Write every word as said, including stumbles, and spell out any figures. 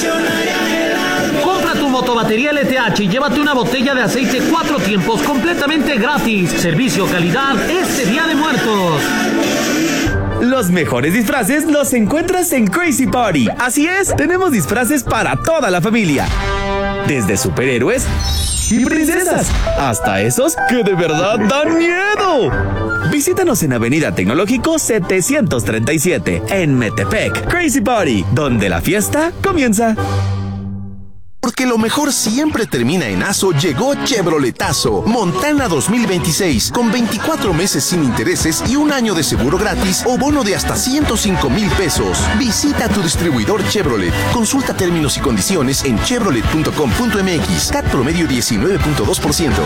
Compra tu motobatería L T H y llévate una botella de aceite cuatro tiempos completamente gratis. Servicio calidad este Día de Muertos. Los mejores disfraces los encuentras en Crazy Party. Así es, tenemos disfraces para toda la familia. Desde superhéroes y princesas hasta esos que de verdad dan miedo. Visítanos en Avenida Tecnológico setecientos treinta y siete en Metepec. Crazy Party, donde la fiesta comienza. Porque lo mejor siempre termina en Aso, llegó Chevroletazo. Montana dos mil veintiséis, con veinticuatro meses sin intereses y un año de seguro gratis o bono de hasta ciento cinco mil pesos. Visita tu distribuidor Chevrolet. Consulta términos y condiciones en chevrolet punto com punto m x. C A T promedio diecinueve punto dos por ciento.